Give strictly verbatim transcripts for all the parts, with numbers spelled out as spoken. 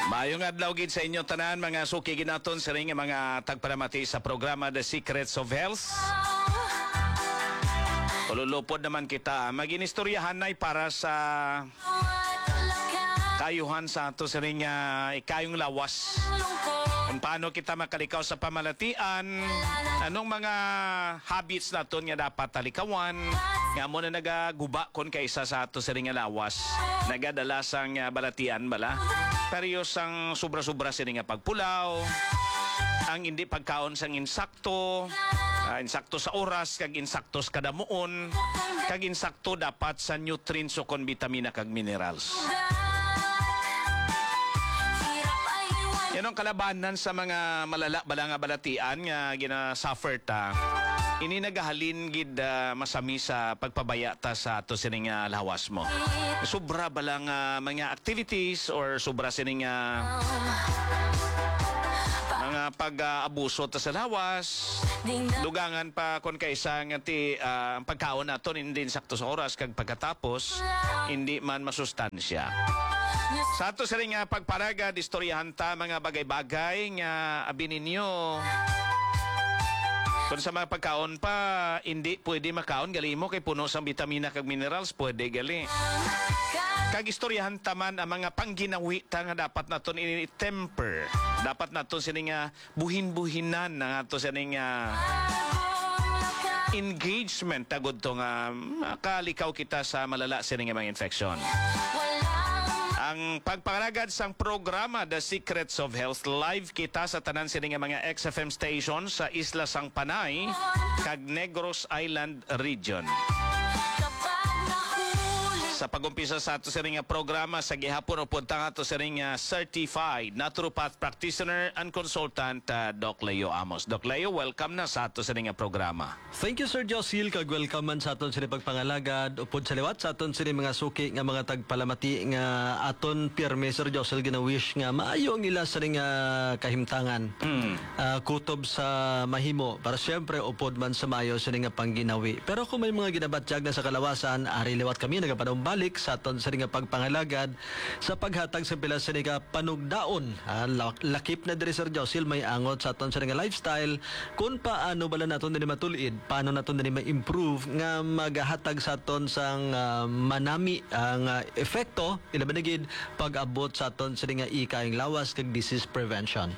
Maayong adlaw gid sa inyo tanan mga suki ginaton sa ring mga tagparamati sa programa The Secrets of Health. Ululupod naman kita maginistoryahan nay para sa kayuhan sa ato sa ring uh, ikayong lawas. Kung paano kita makalikaw sa pamalatian, anong mga habits naton nga dapat talikawan, nga mo na nagaguba kon kaysa sa ato sa ring lawas, nagadalasang uh, balatian bala. Perios ang sobra-sobra sa ring pagpulaw, ang hindi pagkaon sang insakto, uh, insakto sa oras, kag insakto sa kadamuon, kag insakto dapat sa nutrients o kon vitamina kag minerals. Yan ang kalabanan sa mga malala bala nga balatian nga ginasuffer ta. Ini nagahalin gid uh, masami sa pagpabaya ta sa ato sining uh, lawas mo. Sobra bala nga mga activities or sobra sining uh, mga pag-aabuso ta sa lawas. Dugangan pa kon kaysa nga ti uh, ang pagkaon naton hindi sakto sa oras kag pagkatapos hindi man masustansya. Sa ato sa ring uh, pagparagad, istoryahan ta mga bagay-bagay nga abi ninyo. Kung sa mga pagkaon pa, hindi pwede makaon, gali mo kay puno sa vitamina kag minerals, pwede gali. Kag istoryahan taman ang mga pangginawi ta nga dapat naton i-temper. Dapat naton sining nga buhin-buhinan na ato sining nga engagement tagod to nga makalikaw kita sa malala sining mga infection. Ang pagparagad sang programa The Secrets of Health live kita sa tanan sining mga X F M station sa Isla Sang Panay kag Negros Island region. Sa pagumpisa sa ato sa ring programa sa gihapon upunta nga ato sa ring certified naturopath practitioner and consultant uh, Doc Leo Amos. Doc Leo, welcome na sa ato sa ring programa. Thank you Sir Josil, kag welcome man sa aton sini pagpangalagad upod sa liwat sa aton sini mga suki nga mga tagpalamati nga aton pirme Sir Josil gina-wish nga maayo nila sa ring uh, kahimtangan. Mm. Uh, kutob sa mahimo para syempre upod man sa mayo sa ring pangginawi. Pero kung may mga ginabatyag na sa kalawasan, ari liwat kami nagapanong balik sa aton sa ring pagpangalagad sa paghatag sa pila sa ring panugdaon. Uh, lakip na diri Sir Josil may angot sa aton sa ring lifestyle kung paano bala naton dinhi matulid, paano naton dinhi ma-improve nga maghatag sa aton sang uh, manami ang uh, epekto ilabanigid pag-abot sa aton sa ring ikayong lawas kag disease prevention.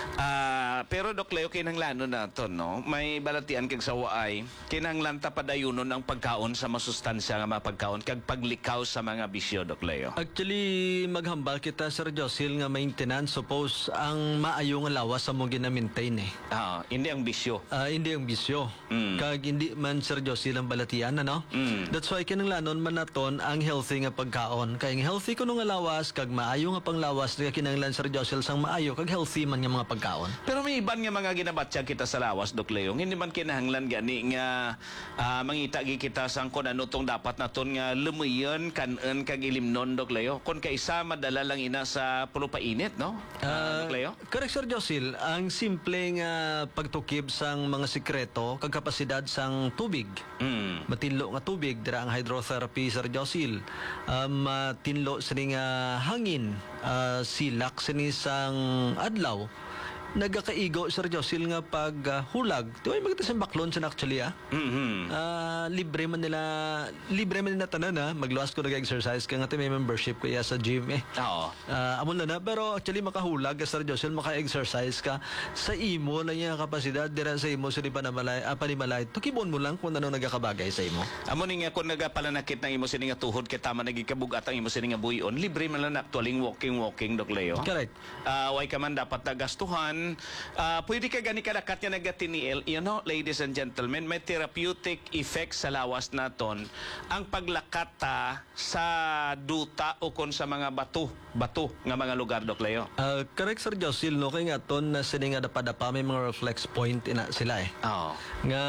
Uh, pero Doc Leo kinahanglan naton no, may balatian kag sa waay kinahanglan ta padayunon ang pagkaon sa masustansya nga mga pagkaon kag paglikaw sa mga bisyo, Doc Leo. Actually maghambal kita Sir Josil nga maintenance suppose ang maayo nga lawas sa mo gina-maintain eh. Ah, hindi ang bisyo. Uh, hindi ang bisyo. Mm. Kag hindi man Sir Josil ang balatian ano. Mm. That's why kinahanglanon man naton ang healthy nga pagkaon. Kay ang healthy kuno nga lawas kag maayo nga panglawas nga kinahanglan Sir Josil sang maayo kag healthy man nga mga pagkaon. Pero may iban nga mga ginabatya kita sa lawas, Doc Leo. Hindi man kinahanglan gani nga uh, mangita gi kita sang kun ano tong dapat naton nga lumayon kanon kag ilimnon, Doc Leo. Kun kaysa madala lang ina sa pulo pa init, no? Uh, Doc Leo. Correct Sir Josil, ang simple nga pagtukib sang mga sikreto kag kapasidad sang tubig. Mm. Matinlo nga tubig dira ang hydrotherapy Sir Josil. Um, matinlo sini nga hangin, uh, silak sini sang adlaw. Nagakaigo Sir Josil nga pag uh, hulag. Di ba yung magkita sa baklon sa actually ah? Mm-hmm. Uh, libre man nila, libre man nila tanan ah. Magluwas ko nag-exercise ka nga may membership ko iya sa gym eh. Oo. Uh, amon na na, pero actually makahulag ka Sir Josil, maka-exercise ka sa imo na yung kapasidad, dira sa imo, sili pa na malay, ah, panimalay. Tukibon mo lang kung ano nagakabagay sa imo. Amon nga kung nagapalanakit ng imo sini nga tuhod, kaya tama nagikabugat ang imo sini nga buyon, libre man lang actualing walking-walking, Doc Leo. Correct. Uh, way ka man dapat nagastuhan. Uh, pwede ka gani kalakat nga nagatiniil, you know, ladies and gentlemen, may therapeutic effect sa lawas naton ang paglakat ta sa duta o kon sa mga bato, bato nga mga lugar, Doc Leo. Uh, correct Sir Josil, no, kaya nga ton na sini nga dapat-dapa may mga reflex point ina sila eh. Oo. Nga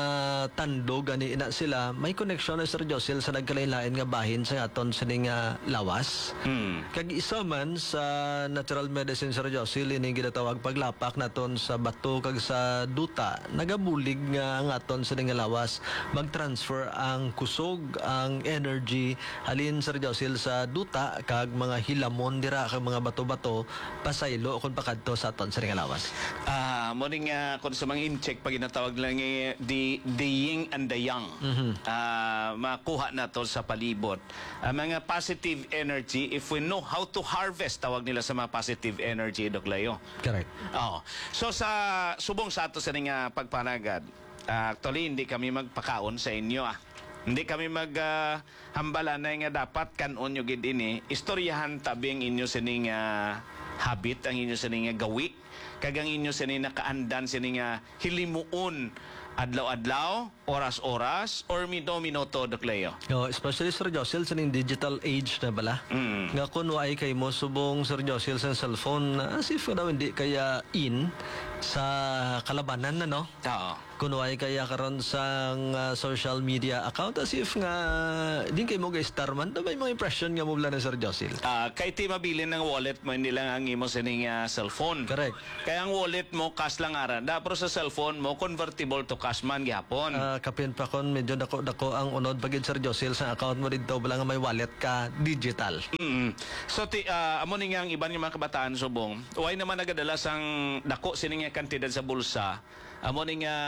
matandog gani ina sila, may connection na Sir Josil sa nagkalain-lain nga bahin sa aton sini nga lawas. Hmm. Kag isa man sa natural medicine Sir Josil ini ginatawag pag paglapak naton sa bato kag sa duta nagabulig nga ang aton sa nga lawas mag-transfer ang kusog ang energy halin Sir Josil sa duta kag mga hilamon dira kag mga bato-bato pasaylo kon pakadto sa aton sa nga lawas. Ah, mo ning uh, kung sa mga incheck pag ginatawag lang eh, the the yin and the yang. Ah, makuha nato sa palibot. Ang mga positive energy, if we know how to harvest, tawag nila sa mga positive energy, Dok Leo. Correct. Oo. So sa subong sa ato sa nga pagpanagad, ah, actually hindi kami magpakaon sa inyo ah. Hindi kami maghambala na nga dapat kanon nyo gid ini. Istoryahan tabi ang inyo sining uh, habit, ang inyo sining nga gawi, kagang inyo sining nakaandan sining nga hilimuon adlaw-adlaw, oras-oras, or minuto-minuto, Dok Leo. No, especially Sir Josil sa ning digital age na bala. Mm. Nga kun waay kay mo subong Sir Josil sa cellphone na as if daw hindi kaya in sa kalabanan na no. Oo. Kun waay kaya karon sa uh, social media account as if nga din kay mo guys starman da may mga impression nga mo bala na Sir Josil. Ah, kay ti mabilin ng wallet mo, hindi lang ang imo sining uh, cellphone. Correct. Kaya ang wallet mo, cash lang ara. Da, pero sa cellphone mo, convertible to cash man gihapon. Uh, kapin pa kon medyo dako dako ang unod pagid Sir Josil sa account mo dito bala nga may wallet ka digital. Mm. So ti uh, amo ni nga ang iban nga mga kabataan subong. Way naman nagadala sang dako sini nga kantidad sa bulsa. Amo ni nga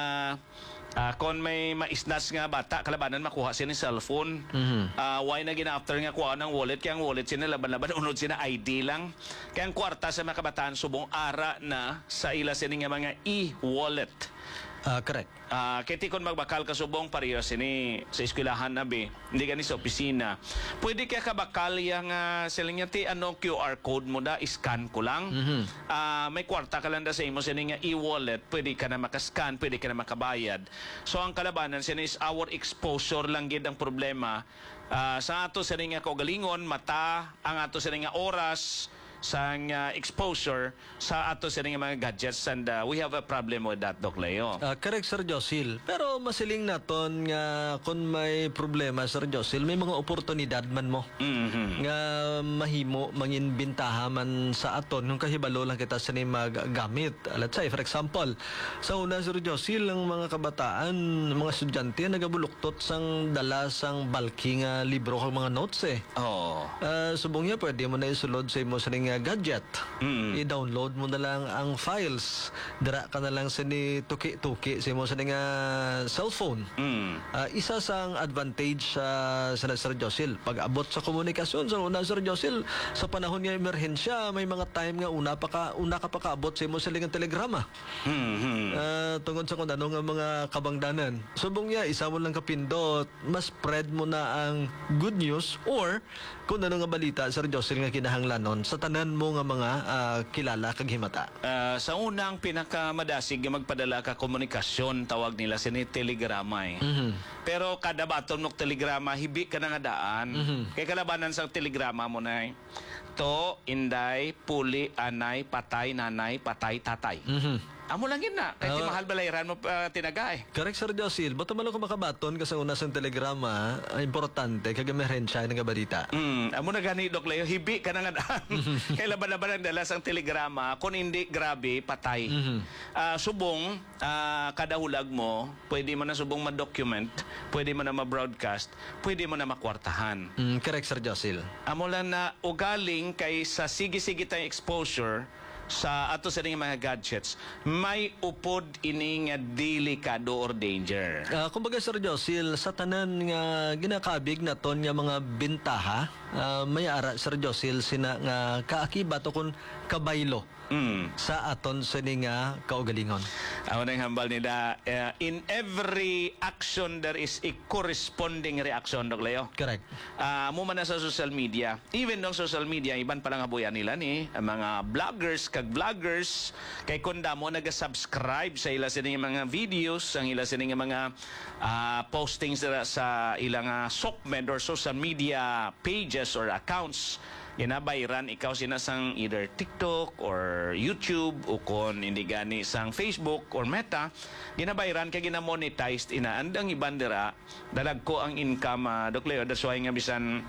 uh, kon may maisnas nga bata kalabanan makuha sini cellphone. Mhm. Uh, why na gina-after nga kuha ng wallet kaya ang wallet sina laban-laban unod sina I D lang. Kaya ang kwarta sa mga kabataan subong ara na sa ila sini nga mga e-wallet. Ah, correct. Ah, kaya ti kon magbakal ka subong pareho sini sa eskwelahan na be, hindi gani sa opisina. Pwede kaya kabakal yang uh, siling ti ano Q R code mo da scan ko lang. Ah, may kwarta ka lang da sa imo sini nga e-wallet, pwede ka na makascan, pwede ka na makabayad. So ang kalabanan sini is our exposure lang gid ang problema. Ah, sa ato sini nga kaugalingon, mata, ang ato sini nga oras, sa uh, exposure sa ato sa mga gadgets and uh, we have a problem with that, Doc Leo. Ah, correct Sir Josil. Pero masiling naton nga kung may problema Sir Josil, may mga oportunidad man mo. Mhm. Nga mahimo mangin bintaha man sa aton nung kahibalo lang kita sa ni maggamit. Let's say for example, sa una Sir Josil ang mga kabataan, mga estudyante nagabuluktot sang dala sang bulky nga libro kag mga notes eh. Oh. Ah, subong niya pwede mo na isulod sa imo sa ning nga gadget. Mm. I-download mo na lang ang files. Dira ka na lang sa ni tuki-tuki sa imo sa ning nga cellphone. Mm. Ah, isa sang advantage sa sa Sir Josil pag abot sa komunikasyon sa una Sir Josil sa panahon nga emerhensya may mga time nga una pa ka una ka pa kaabot sa imo sa lingang telegrama. Mhm. Ah, tungod sa kung ano nga mga kabangdanan. Subong niya isa mo lang kapindot, mas spread mo na ang good news or kung ano nga balita Sir Josil nga kinahanglanon sa tanan mo nga mga ah, kilala kag himata. Ah, sa unang pinakamadasig nga magpadala ka komunikasyon tawag nila sini telegrama eh. Mhm. Pero kada baton mo telegrama hibi ka na nga daan. Kay kalabanan sa telegrama mo na eh. To, inday, puli, anay, patay, nanay, patay, tatay. Mhm. Amo lang yun na. Kaya Ah. mahal balayran mo uh, tinaga eh. Correct Sir Josil, bato man ako makabaton kasi una sa telegrama ah, importante kag emerhensya nga balita. Mm, amo na gani Doc Leo, hibi ka na nga daan. Kaya laban-laban ang dala sang telegrama, kung hindi grabe, patay. Ah, subong, ah, kada hulag mo, pwede mo na subong ma-document, pwede mo na ma-broadcast, pwede mo na makwartahan. Mm, correct Sir Josil. Amo lang na ugaling kay sa sige-sige tayong exposure sa ato sa mga gadgets, may upod ini nga delikado or danger. Ah, kumbaga Sir Josil, sa tanan nga ginakabig naton nga mga bintaha, ah, may ara Sir Josil sina nga kaakibat o kun kabaylo Mm. sa aton sa ni nga kaugalingon. Ako nang hambal nila, uh, in every action there is a corresponding reaction, Doc Leo. Correct. Ah, mo man na sa social media, even ng social media, iban palang habuyan nila ni ang mga vloggers kag vloggers kay kunda mo naga-subscribe sa ila sining mga videos, ang ila sining mga ah, postings sa, sa ilang uh, SOCMED or social media pages or accounts. Ginabayran ikaw sinasang either TikTok or YouTube o kon hindi gani sang Facebook or Meta, ginabayran kay ginamonetized ina andang ibandera dalag ko ang income uh, Doc Leo. That's why nga bisan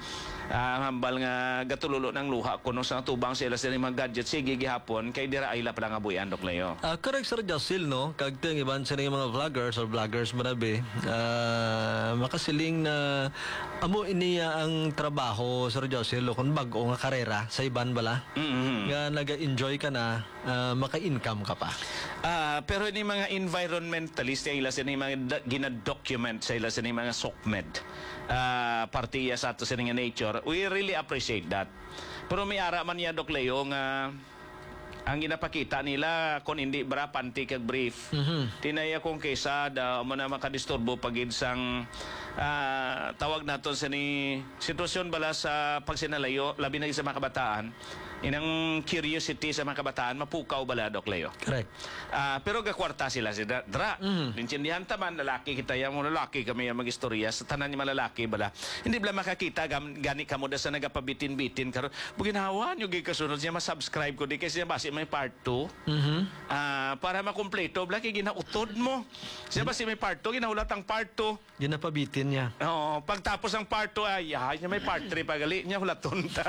Ah, hambal nga gatululo ng luha kuno sa tubang sila sa mga gadget sige gihapon kay dira ay la pala nga buyan Dok Leo. Ah, correct, Sir Josil, no? Kagting iban sa mga vloggers or vloggers manabi, ah, makasiling na amo iniya ang trabaho, Sir Josil, kung bago nga karera sa iban bala. Mm-hmm. Nga naga-enjoy ka na, ah, maka-income ka pa. Ah, pero ni mga environmentalist ay ila sini mga da- gina-document sa ila sini mga SOCMED. Ah, partiya sa ato sini nga nature. We really appreciate that. Pero may ara man niya Dok Leo nga ang ginapakita nila kung hindi bra panty kag brief. Mhm. Tinaya kong kaysa da mo na makadisturbo pagid sang ah, tawag naton sa ni sitwasyon bala sa pagsinalayo labi na sa mga kabataan. Inang curiosity sa mga kabataan mapukaw bala Dok Leo. Correct. Ah, pero gakwarta sila si Dra. Dra. Mhm. Dintindihan taman lalaki kita yang mo lalaki kami yang magistorya sa tanan ni malalaki bala. Hindi bala makakita gam, gani kamo da sa nagapabitin-bitin karon. Buginawa nyo gay kasunod siya ma-subscribe ko di kasi basi may part two. Mhm. Ah, para makumpleto bala kay ginautod mo. Siya basi may part two ginaulat ang part two. Ginapabitin niya. Oo, pagtapos ang part two ay ay niya may part three pagali niya hulaton ta.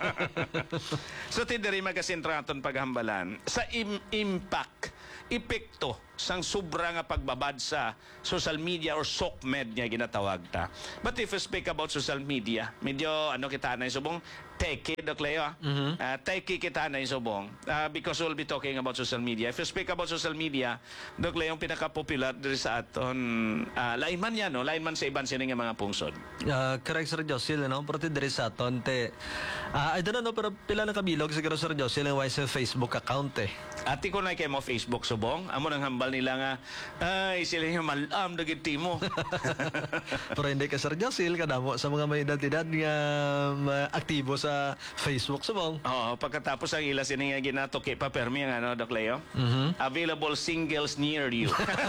So tidiri magasintraton paghambalan sa im- impact epekto sang sobra nga pagbabad sa social media or SOCMED niya ginatawag ta. But if you speak about social media, medyo ano kita na subong techy Dok Leo. ah. Mhm. Uh, techy kita na subong uh, because we'll be talking about social media. If you speak about social media, Dok Leo, yung pinaka-popular diri sa aton uh, lain man yan, no? Lain man sa iban sining nga mga pungsod. Ah, correct, Sir Josil, no? Pero tidiri sa aton, te. Ah, I don't know, pero pila na kabilog siguro, Sir Josil, ang wise Facebook account, eh. Ati ko na kay mo Facebook subong, amo nang hambal nila nga ay sila yung malam dagit timo. Pero hindi ka, Sir Josil, kadamo sa mga may edad-edad nga ma- aktibo sa Facebook, subong. Oo, pagkatapos ang ila sini nga ginatoki pa permi ang ano Dok Leo. Mhm. Available singles near you.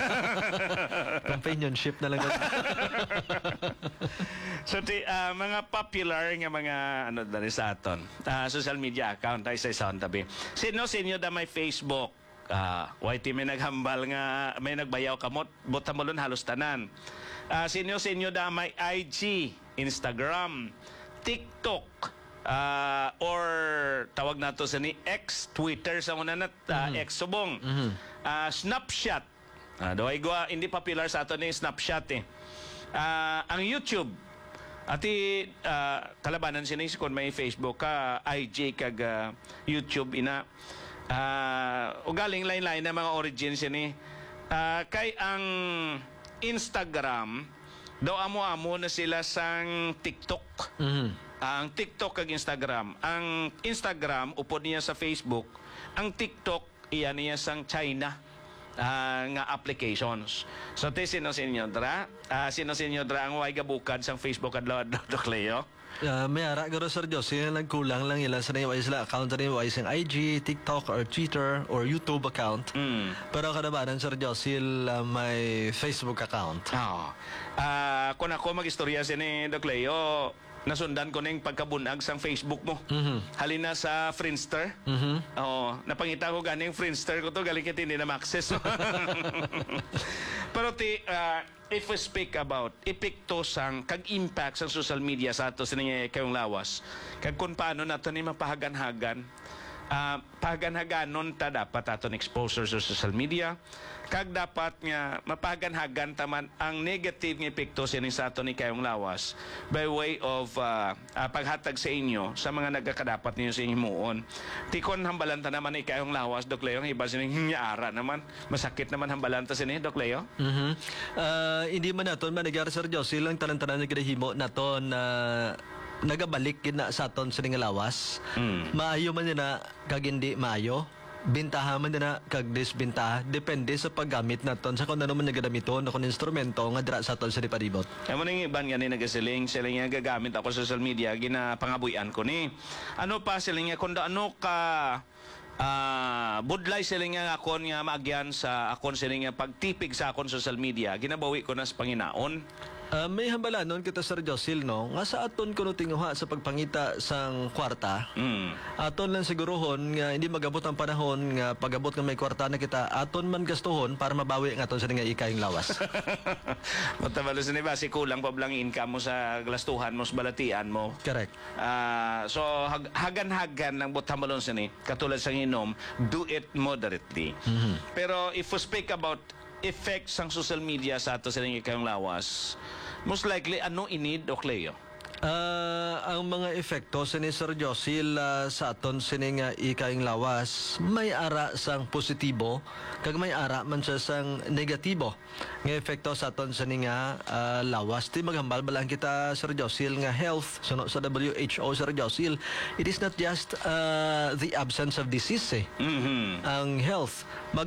Companionship na lang. So ti ah, mga popular nga mga ano dali sa aton. Ah, social media account ay sa isang tabi. Sino sinyo da may Facebook? Ah, why ti may naghambal nga may nagbayaw kamot botamolon halos tanan. Ah, sino sinyo da may I G, Instagram, TikTok, ah, or tawag nato sa ni X, Twitter sa una na ah, X subong. Ah, Snapchat. Ah, do ay gwa hindi popular sa aton ni Snapchat eh. Ah, ang YouTube ati ah, kalabanan sinis kung may Facebook ka, I G kag ah, YouTube ina. Ah, ugaling lain-lain na mga origins ni. Ah, kay ang Instagram do amo-amo na sila sang TikTok. Mhm. Ang TikTok kag Instagram. Ang Instagram upod niya sa Facebook. Ang TikTok iyan niya sang China. Ah, nga applications. So te sino sinyo dra? Ah, sino sinyo dra ang way gabukad sang Facebook adlaw Dok Leo? Ah, may ara garo, Sir Josil, nagkulang lang ila sa nang wise la account sa nang wise ang I G, TikTok, or Twitter, or YouTube account. Mm. Pero kadabanan, Sir Josil, ah, may Facebook account. Ah, ah, kung ako magistorya si ni Dok Leo, nasundan ko na yung pagkabunag sang Facebook mo. Mhm. Halina sa Friendster. Mhm. Oo, napangita ko ganing Friendster ko to, galing kiti hindi na ma-access. Pero ti, ah, if we speak about epekto sang kag impact sang social media sa ato sa nangyayari kayong lawas, kag kung paano nato ni mapahagan-hagan, ah, pahagan-haganon ta dapat aton exposure sa social media, kag dapat nga mapaganhagan taman ang negative nga epekto sining sa ato ni kayong lawas by way of uh, uh, paghatag sa inyo sa mga nagkakadapat ninyo sa inyong muon. Tikon hambalanta naman ni kayong lawas Dok Leo, ang iba sining nyaara naman masakit naman hambalanta sini Dok Leo. Mhm. Ah, hindi man naton managari, Sir Josil, lang tanan-tanan nga gidahimo naton na nagabalik gid na sa aton sa nga lawas. Mm. Maayo man na kag hindi maayo. Bintaha man na kag disbintaha depende sa paggamit naton sa kung ano man nagadamiton na kung instrumento nga dira sa aton sa dipadibot. Amo ning iban nga ni nagasiling sila nga gagamit ako sa social media ginapangabuyan ko ni. Ano pa sila nga kung ano ka ah budlay sila nga akon nga maagyan sa akon sila nga pagtipig sa akon social media ginabawi ko na sa Panginoon. Ah, may hambalanon kita Sir Josil no nga sa aton kuno tinguha sa pagpangita sang kwarta. Mm. Aton lang sigurohon nga hindi magabot ang panahon nga pagabot nga may kwarta na kita aton man gastuhon para mabawi ang aton sa nga ikayong lawas. Matabalo sa niba, si kulang pa blang income mo sa glastuhan mo, sa balatian mo. Correct. Ah, so hag- hagan-hagan ng botamalon sa ni katulad sa inom, do it moderately. Pero if we speak about effects ng social media sa ato sa ikayong lawas, most likely ano inid o Cleo? Ah, ang mga epekto sa ni Sir Josil ah, sa aton sining uh, ikaing lawas may ara sang positibo kag may ara man siya sang negatibo nga epekto sa aton sining nga ah, lawas ti maghambal balang kita Sir Josil nga health suno sa W H O Sir Josil, it is not just ah, the absence of disease eh. Mhm. Ang health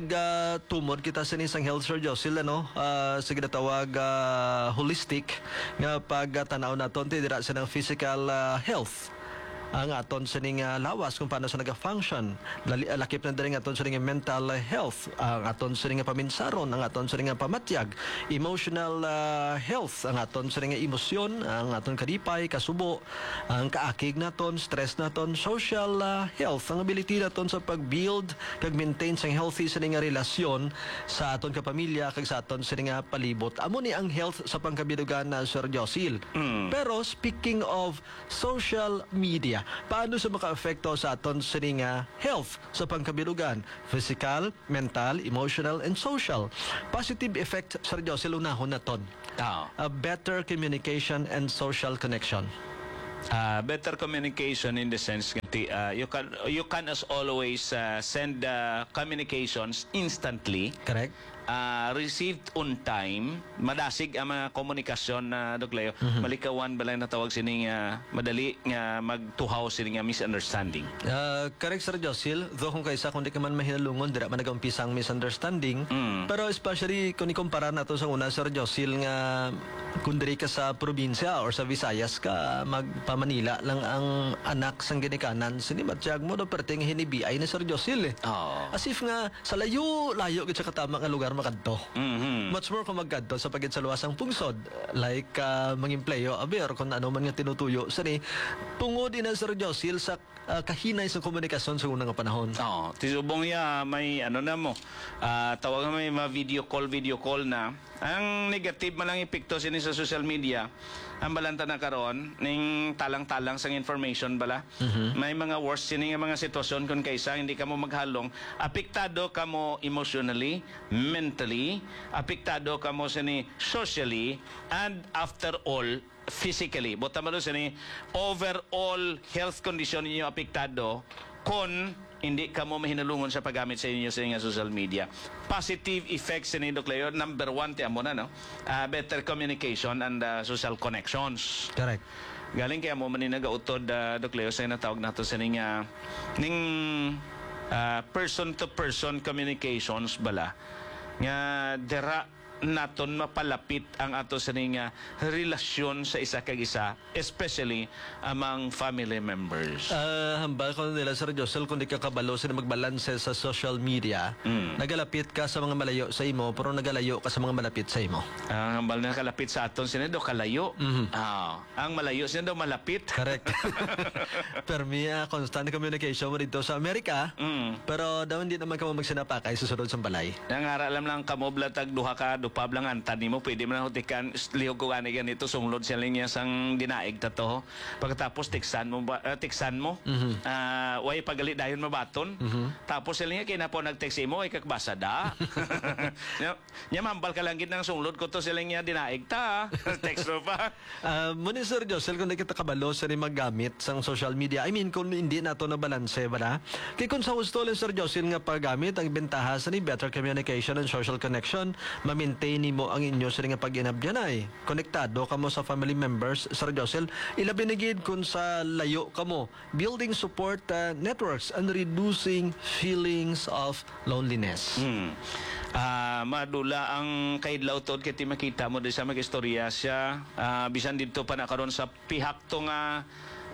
magtumod kita sa isang health Sir Josil ano uh, sige tawag ah, holistic nga pagtanaw naton ti dira sa ng physical ah, health ang aton sa ning ah, lawas kung paano sa naga-function. Lali, lakip na diri ang aton sa ning mental health, ang aton sa ning paminsaron, ang aton sa ning pamatyag, emotional ah, health, ang aton sa ning emosyon, ang aton kadipay, kasubo, ang kaakig naton, stress naton, social ah, health, ang ability naton sa pag-build kag maintain sang healthy sa ning relasyon sa aton kapamilya kag sa aton sa ning ah, palibot. Amo ni ang health sa pangkabidugan na Sir Josil. Pero speaking of social media, paano sa maka-apekto sa aton sa ning ah, health sa pangkabilugan? Physical, mental, emotional, and social. Positive effect, Sir Josil, unahon naton. Ah. A better communication and social connection. Uh, better communication in the sense that uh, you can you can as always uh, send uh, communications instantly, Correct? uh, received on time, madasig ang mga komunikasyon na uh, Dokleo, malikawan balay na tawag sining uh, madali nga magtuhaw sining nga misunderstanding. Uh, correct, Sir Josil. Though kung kaysa kung di ka man mahinalungon, dira man nag-umpisa ang misunderstanding. Mm. Pero especially kung ikumpara nato sa una, Sir Josil, nga kung diri ka sa probinsya or sa Visayas ka, magpa-Manila lang ang anak sang ginikanan, sinimatsyag mo, no, perting hinibiyay ni Sir Josil eh. Oh. As if nga, sa layo, layo gid sa katama nga lugar makadto. Mhm. Much more kung magkadto sa pagid sa luwasang pungsod. Like, uh, mangempleyo, aber, kung ano man nga tinutuyo. Sani, tungod ina Sir Josil sa uh, kahinay sa komunikasyon sa unang panahon. Oh, tisubong ya may ano na mo. Ah, tawag may mga video call, video call na. Ang negative man lang epekto sini sa social media. Ang balanta na karon ning talang-talang sang information bala. May mga worst sini nga mga sitwasyon kung kaysa hindi ka mo maghalong, apektado ka mo emotionally, mentally, apektado ka mo sini socially, and after all physically. Bota malo sini overall health condition ninyo apektado kung hindi ka mo mahinalungon sa paggamit sa inyo sa inyong social media. Positive effects ni Doc Leo, number one, ti amo na, no? Uh, better communication and uh, social connections. Correct. Galing kaya mo maninagautod, uh, Doc Leo, sa natawag nato sa ning, uh, ning uh, person-to-person communications bala. Nga dera naton mapalapit ang ato sa ning uh, relasyon sa isa kag isa, especially among family members. Ah, hambal ko nila Sir Josel kung di ka kabalo sa magbalanse sa social media, nagalapit ka sa mga malayo sa imo pero nagalayo ka sa mga malapit sa imo. Ang hambal na kalapit sa aton sinido kalayo. Ah, ang malayo sinido malapit. Correct. Pero miya, constant communication mo dito sa Amerika, Mm. pero daw hindi naman ka mo magsinapakay sa sunod sa balay. Nangara alam lang kamo blatag duha ka dupab lang antad nimo pwede man hutikan lihog ko ani ganito sunglod siya linya sang dinaig ta to. Pagkatapos tiksan mo ba, uh, tiksan mo. Ah, way pagali dayon mabaton. Tapos sila niya kinapo nag-text mo ay kakbasa da. Nya nya mambal ka lang gid nang sunglod ko to sila niya dinaig ta. Text mo pa. Uh, muni Sir Josel, kung di kita kabalo sa rin maggamit sa social media, I mean, kung hindi na ito na balanse, ba? Kaya kung sa gusto lang Sir Josel nga paggamit, ang bentaha sa ni better communication and social connection, ma-maintain mo ang inyo sa rin nga pag-inabyan ay. Konektado ka mo sa family members, Sir Josel, ilabi na gid kung sa layo ka mo, building support uh, networks and reducing feelings of loneliness. Hmm. Ah, madula ang kaidlaw tod kiti makita mo di sa mag-istorya siya ah, bisan dito pa na karon sa pihak to nga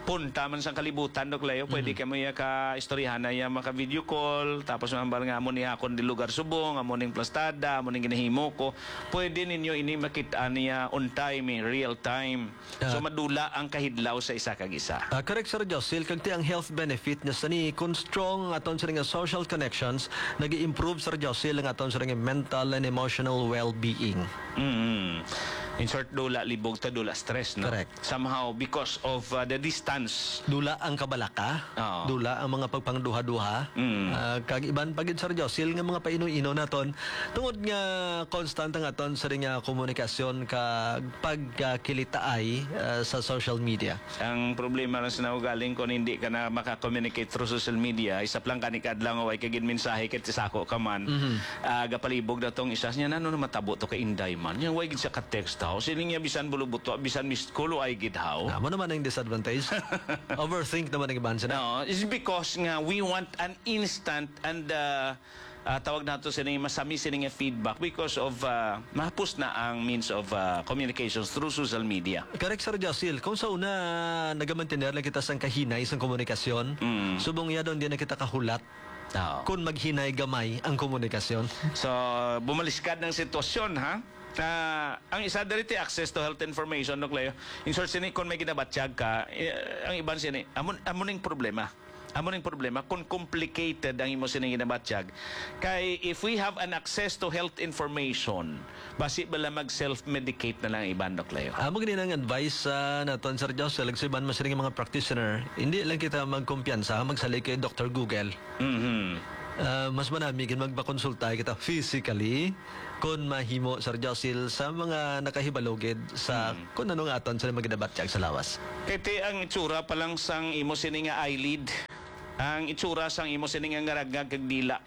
punta man sa kalibutan Dok Leo, pwede ka mo ya ka istoryahan na ya maka video call, tapos mambal nga mo niya akon di lugar subong, amo ning plastada, amo ning ginahimo ko. Pwede ninyo ini makita niya on time, eh, real time. So madula ang kahidlaw sa isa kag isa. Ah, correct Sir Josil, kag ti ang health benefit niya sa ni kung strong aton sa nga social connections, nag-improve Sir Josil ang aton sa nga mental and emotional well-being. Mm. In short, dula libog ta dula stress, no? Correct. Somehow because of uh, the distance. Dula ang kabalaka, Oo. dula ang mga pagpangduha-duha, Mm. ah, kag iban pagid Sir Josil nga mga paino-ino naton tungod nga constant ang aton sa nga komunikasyon kag pagkilitaay ah, sa social media. Ang problema lang sa naugaling kung hindi ka na makakommunicate through social media, isa lang kanikad lang away kagin mensahe ket sako ka man. Ah, gapalibog na tong isa niya nano na matabo to kay Inday man. Yang way gid sa ka-text daw. Sining niya bisan bulubuto, bisan missed call ay gid haw. Amo naman ang disadvantage. Overthink naman ang iban sila. No, it's because nga we want an instant and uh, uh, tawag nato sa ning masami sining nga feedback because of uh, mahapos na ang means of uh, communications through social media. Correct Sir Josil, kung sa una nagamantener lang kita sang kahinay sang komunikasyon, Mm. subong ya doon di na kita kahulat No. kung maghinay gamay ang komunikasyon. So, bumaliskad ng sitwasyon, ha? Na ang isa dito access to health information, Dok Leo. In short, sini, kung may ginabatsyag ka, eh, ang iban sini, amon, amoning problema. Amoning problema, kung complicated ang imo sining ginabatsyag. Kay, if we have an access to health information, basi bala mag-self-medicate na lang ang iban, Dok Leo. Amo gani nang advice sa naton Sir Josil, sa iban mas ring mga practitioner, hindi lang kita magkumpiyansa, magsali kay Doctor Google. Mhm. Ah, mas manami gid magpakonsulta kita physically kung mahimo Sir Josil sa mga nakahibalogid sa kung ano nga aton sa mga ginabatsyag sa lawas. Kaya ang itsura pa lang sang imo sini nga eyelid, ang itsura sang imo sini nga ngaragag kag dila,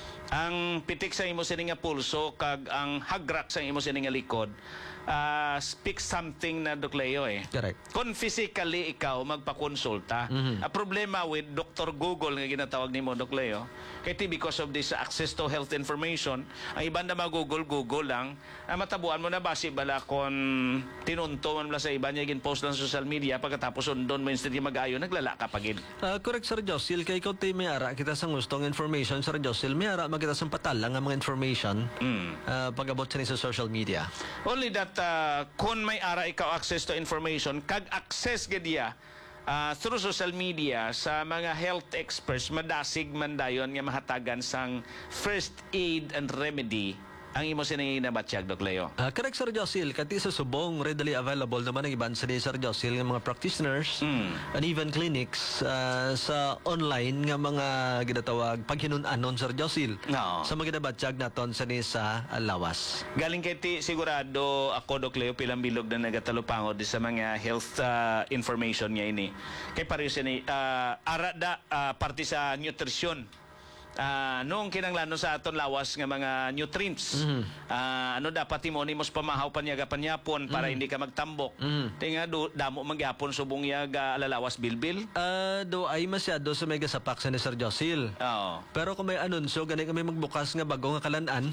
ang pitik sa imo sini nga pulso kag ang hagrak sa imo sini nga likod, uh, speak something na Dok Leo eh. Correct. Kung physically ikaw magpakonsulta, ang problema with Doctor Google nga ginatawag nimo Dok Leo, kaya because of this access to health information, ang iban na mag-google, Google lang, ah, matabuan mo na basi bala kung tinunto man lang sa iba niya gin-post lang sa social media, pagkatapos undon mo instead yung mag-ayo, naglala ka pagid. Ah, correct Sir Josil, kay ikaw tayo may ara kita sa gustong information Sir Josil, may ara magkita sa patalang ang mga information Mm. ah, pag-abot sa ni sa social media. Only that uh, kung may ara ikaw access to information, kag access gadiya uh, through social media sa mga health experts, madasig man dayon nga mahatagan sang first aid and remedy ang imo sinay na batsyag, Dok Leo. Ah, correct Sir Josil, kati sa subong readily available naman ang iban sa ni Sir Josil ng mga practitioners Mm. and even clinics ah, sa online nga mga ginatawag paghinunanon Sir Josil. No. Sa mga ginabatsyag naton sa ni sa ah, lawas. Galing kay ti sigurado ako, Dok Leo, pilang bilog na nagatalupangod sa mga health uh, information niya ini. Kay pareho siya ni uh, ara da uh, parte sa nutrition. Ah, noong kinanglanon sa aton lawas nga mga nutrients. Ah, ano dapat imo ni mos pamahaw panyaga panyapon para hindi ka magtambok. Tinga do damo magyapon subong yaga alalawas bilbil. Ah, do ay masyado sa mega sapak sa ni Sir Josil. Oo. Pero kung may anunsyo, gani kami magbukas nga bago nga kalan-an.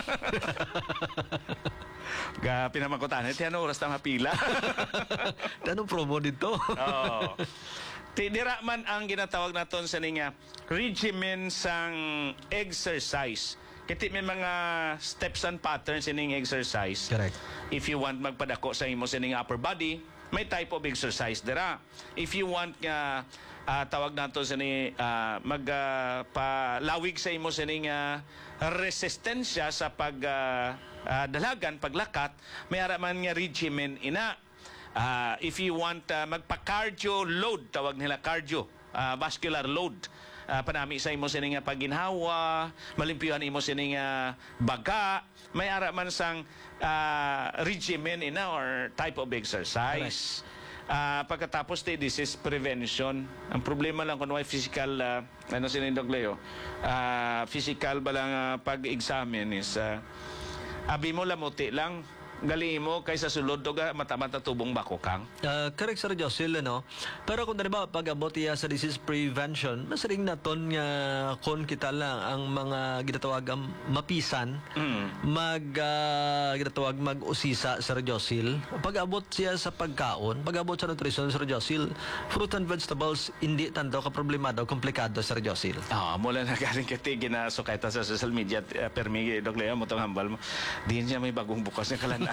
Ga pinamakutan ti ano oras ta mapila. Anong promo dito? Oo. Tidira man ang ginatawag naton sa ninga regimen sang exercise. Kiti may mga steps and patterns ining exercise. Correct. If you want magpadako sa imo sa ining upper body, may type of exercise dira. If you want nga ah, tawag nato sa ni ah, mag ah, palawig sa imo sa ning ah, resistensya sa pag ah, ah, dalagan, paglakat, may ara man nga regimen ina. Ah, if you want ah, magpa-cardio load, tawag nila cardio, ah, vascular load, ah, panami sa imo sining nga paginhawa, malimpyuhan imo sining nga baga, may ara man sang ah, regimen ina or type of exercise. Ah, pagkatapos te, this is prevention. Ang problema lang kung may physical, ah, ano sinindog Leo, ah, physical ba lang ah, pag-examine is, ah, abi mo lamuti lang, gali mo kaysa sulod to ga mata-mata tubong bako kang. Uh, correct, Sir Josil, ano? Pero kung ba pag-abot iya sa disease prevention, masaring naton nga kon kita lang ang mga ginatawag ang mapisan, Mm. mag uh, ginatawag mag-usisa, Sir Josil. Pag-abot siya sa pagkaon, pag-abot sa nutrition, Sir Josil, fruit and vegetables, hindi tanto ka problemado, komplikado, Sir Josil. Ah, mula na galing kiti ginasukay ta sa social media uh, permi Dok Leo mo tong hambal mo. Diin siya may bagong bukas na kalandan.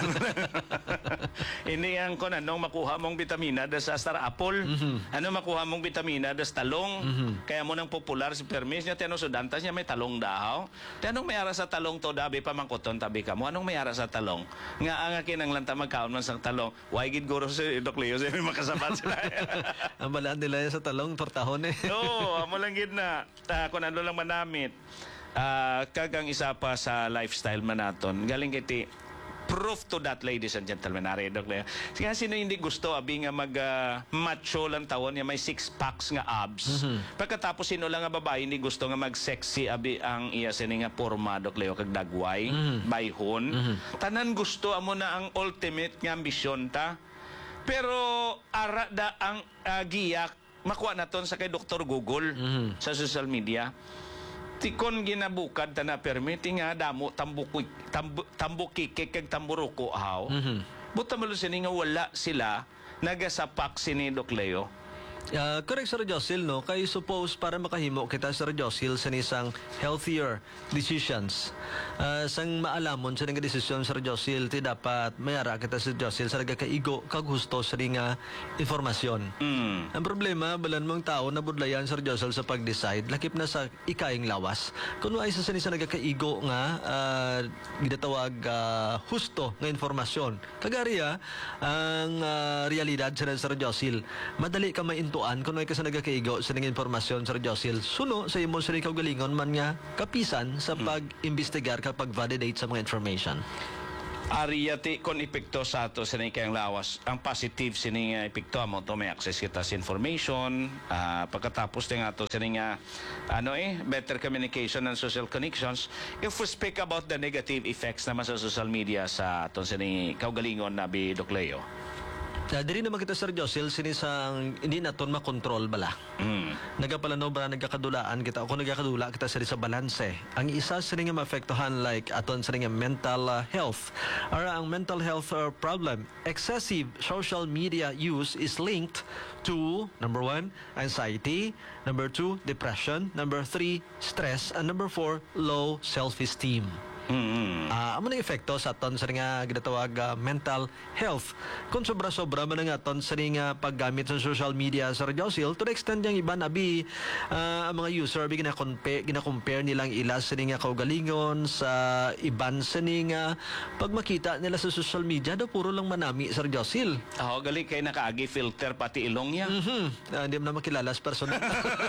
Ini ang kon anong makuha mong bitamina da sa star apple. Mm-hmm. Ano makuha mong bitamina da sa talong. Mm-hmm. Kaya mo nang popular si permis niya tiano sudantas niya may talong dahaw. Tianong may ara sa talong to dabi pa mangkuton tabi ka mo. Anong may ara sa talong? Nga ang kinang lanta magkaon man sang talong. Why gid guro si Dok Leo sa makasabat sila. Ang balaan nila yan sa talong, tortahon eh. Oo, amo lang gid na. Uh, kung ano lang manamit. Uh, kagang isa pa sa lifestyle man naton. Galing kiti proof to that, ladies and gentlemen. Ari, Dok Leo. Kaya sino hindi gusto abi nga mag uh, macho lang tawon niya may six packs nga abs. Mm-hmm. Pagkatapos sino lang nga babae hindi gusto nga mag sexy abi ang iya sini nga porma, Dok Leo, kag dagway, mm-hmm. bayhon. Mm-hmm. Tanan gusto amo na ang ultimate nga ambisyon ta. Pero ara da ang uh, giyak makuha naton sa kay Doktor Google mm-hmm. sa social media. Tikon ginabukad ta na permiti nga damo tambukik tambu, tambukikik kag tamburuko ahaw. Mm-hmm. Buta malo sini nga wala sila nagasapak sini Dok Leo. Uh, correct, Sir Josil, no? Kaya suppose para makahimo kita, Sir Josil, sa isang healthier decisions. Uh, sang maalamon sa nga desisyon, Sir Josil, ti dapat mayara kita, Sir Josil, sa nagakaigo kag husto sa nga informasyon. Mm. Ang problema, balan mong tao na budlayan, Sir Josil, sa pag-decide, lakip na sa ikaing lawas. Kung ay sa sa nagakaigo nga, uh, ginatawag uh, husto nga informasyon. Kagariya, ang uh, realidad sa Sir Josil, madali ka mainto kung ay ka sa nagakaigo sa nga informasyon, Sir Josil, suno sa imo sa ikaw galingon man nga kapisan sa pag-imbestigar kapag validate sa mga information. Ariyati kon epekto sa ato sa kayang lawas. Ang positive sini nga epekto mo to may access kita sa information. Uh, pagkatapos ng ato sini nga ano eh better communication and social connections. If we speak about the negative effects naman sa social media sa ato sini kaugalingon na bi Dok Leo. Uh, diri naman kita, Sir Josil, sinisang hindi naton makontrol bala. Mm. Nagapalano ba nagkakadulaan kita o kung nagkakadula kita sa sa balanse. Ang isa sa nga maapektuhan like aton sa nga mental uh, health. Or ang mental health uh, problem, excessive social media use is linked to number one, anxiety, number two, depression, number three, stress, and number four, low self-esteem. Mm-hmm. Uh, amo na epekto sa aton sa nga ginatawag uh, mental health. Kung sobra-sobra man nga aton sa nga paggamit sa social media, Sir Josil, to the extent yang iban abi uh, ang mga user bi gina-compare gina-compare nilang ila sa nga kaugalingon sa iban sa nga pag makita nila sa social media daw puro lang manami, Sir Josil. Oh, gali kay nakaagi filter pati ilong niya. Mhm. Uh, hindi mo na makilala sa personal.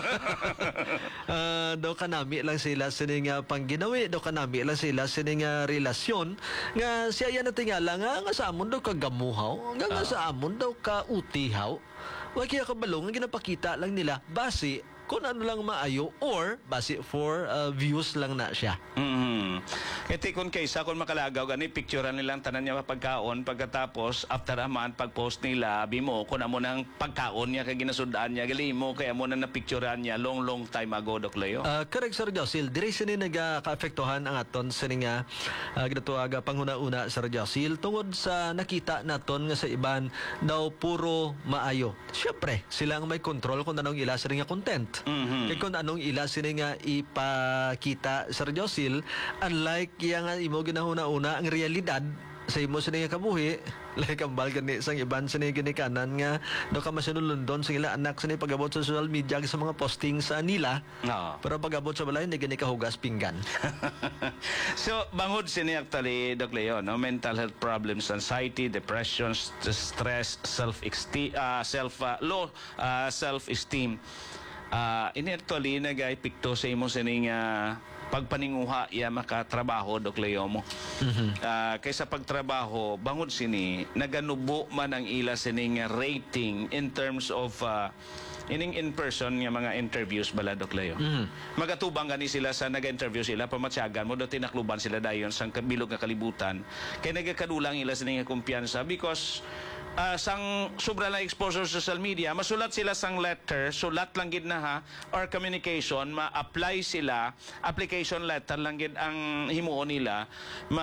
uh, daw kanami lang sila sa nga pangginawi, daw kanami lang sila sa nga relasyon nga siya yan natingala nga nga sa amon daw kagamuhaw nga nga sa amon daw ka utihaw wa kaya kabalong nga ginapakita lang nila base kung ano lang maayo or base for uh, views lang na siya. Mm-hmm. Iti kung kaysa kung makalagaw gani picturean nilang tanan niya pagkaon pagkatapos after a month pag-post nila abi mo kung amo nang pagkaon niya kay ginasudaan niya gali mo kaya mo na napicturean niya long long time ago, Dok Leo. Uh, correct, Sir Josil. Diri sini nagaka-apektuhan ang aton sa nga uh, ginatuaga panghuna-una, Sir Josil, tungod sa nakita naton nga sa iban daw puro maayo. Syempre, sila ang may control kung anong ila sa nga content. Mm-hmm. Kaya kung anong ila sini nga ipakita, Sir Josil, unlike yang nga imo ginahuna-una ang realidad sa imo sa nga kabuhi, like ang balgan ni sang iban sa nga ginikanan nga do ka masinulundon sa ila anak sa ni pagabot sa social media sa mga posting sa nila. No. Pero pagabot sa balay, hindi gani kahugas pinggan. So, bangod sini actually, Dok Leo, no? Mental health problems, anxiety, depression, stress, self-esteem, uh, self, uh, low uh, self-esteem. Uh, ini actually nag-epekto sa imo sa nga pagpaninguha iya makatrabaho, Dok Leo mo. Mm-hmm. Uh, kaysa pagtrabaho, bangod sini, naganubo man ang ila sini nga rating in terms of uh, ining in-person nga mga interviews bala Dok Leo. Magatubang gani sila sa naga-interview sila, pamatyagan mo, do tinakluban sila dayon sa bilog nga kalibutan. Kaya nagakadulang ila sa nga kumpiyansa because uh, sang sobra lang exposure sa social media, masulat sila sang letter, sulat lang gid na ha, or communication, ma-apply sila, application letter lang gid ang himuon nila, ma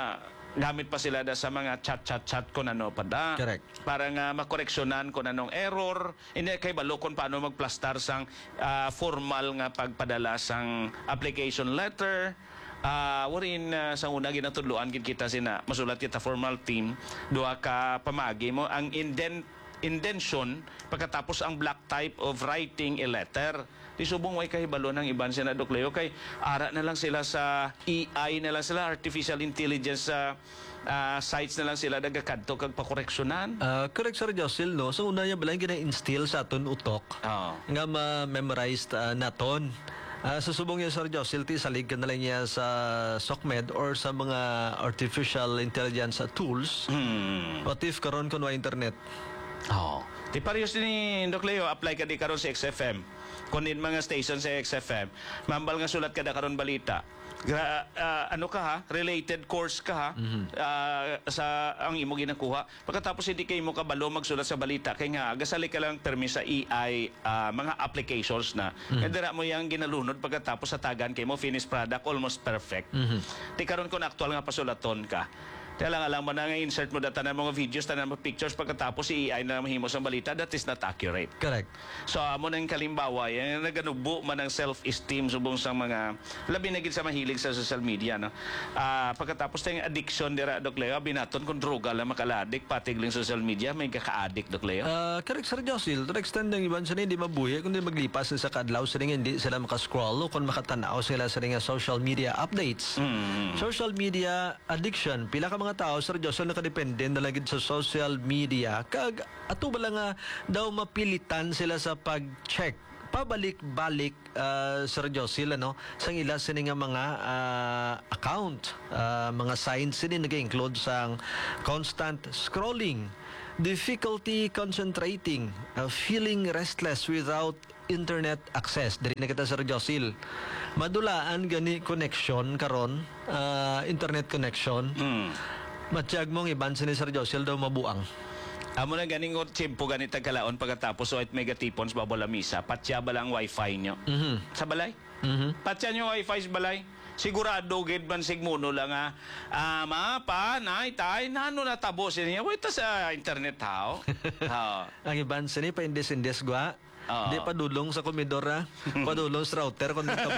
gamit pa sila da sa mga chat-chat-chat kung ano pa da. Correct. Para nga makoreksyonan kung anong error. Hindi kay balo kung paano magplastar sang ah, formal nga pagpadala sang application letter. Ah, warin uh, sa una ginatudloan gid kita sina masulat kita formal team duha ka pamagi mo ang indent indention pagkatapos ang black type of writing a letter. Di subong way kahibalo ng iban sina Dok Leo kay ara na lang sila sa A I na lang sila, artificial intelligence sa ah, sites na lang sila nagakadto kag pakoreksyonan. Ah, correct Sir Jocelyn, no? So una niya balay gina-instill sa aton utok Oo. nga ma-memorized ah, naton. Ah, susubong niya Sir Jocelyn, ti salig ka na lang niya sa SOCMED or sa mga artificial intelligence ah, tools. Hmm. What if karon kuno internet? Oo. Di parehas ni Dok Leo, apply ka di karon sa X F M. Kunin mga station sa X F M. Mambal nga sulat ka da karon balita. Gra, ah, ano ka ha? Related course ka ha? Ah, sa ang imo ginakuha. Pagkatapos hindi kay mo kabalo magsulat sa balita kay nga agasali ka lang permi sa A I ah, mga applications na. Mm-hmm. Kaya mo yang ginalunod pagkatapos sa tagan kay mo finished product almost perfect. Ti karon kun aktual nga pasulaton ka. Kaya lang alam mo na nga insert mo data ng mga videos, tanan mga pictures pagkatapos si A I na mahimo sa balita, that is not accurate. Correct. So amo nang kalimbawa, yung naganubo man ang self-esteem subong sa mga labi na gid sa mahilig sa social media no. Ah, pagkatapos tayong addiction dira Dok Leo, binaton kung droga lang makaladik patigling social media, may kaka-addict Dok Leo. Ah, correct Sir Jocelyn, to the extent ng iban sa hindi mabuhay kundi maglipas na sa kadlaw sa ring hindi sila makascroll o kung makatanaw sila sa ring social media updates. Mm. Social media addiction, pila ka mga tao Sir Jocelyn nakadepende na lagi sa social media kag ato ba lang nga daw mapilitan sila sa pag-check pabalik-balik uh, Sir Jocelyn ano sang ila sini nga mga ah, account ah, mga signs sini nag-include sang constant scrolling, difficulty concentrating, uh, feeling restless without internet access. Diri na kita Sir Jocelyn. Madulaan gani connection karon, ah, internet connection. Mm. Matiyag mong iban sa ni Sir Jocelyn daw mabuang. Amo na ganing chimpo ganita kalaon pagkatapos so it megatipons babala misa, patya ba lang wifi nyo? Mhm. Sa balay? Mhm. Patya nyo wifi sa balay? Sigurado gid man sigmuno lang nga ah mapa nay tay nano natabo siya wait sa internet how how Ang iban sa ni pa indes-indes gwa. Oo. Di padulong sa komedor ha. Padulong sa router kung dito po.